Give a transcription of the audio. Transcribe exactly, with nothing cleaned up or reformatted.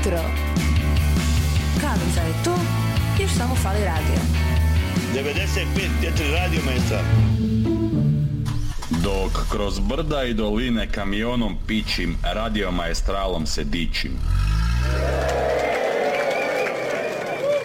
jutro. Kavica je tu, još samo fali radio. devedeset pet četiri Radio Maestra. Dok kroz brda i doline kamionom pičim, Radio Maestralom se dičim.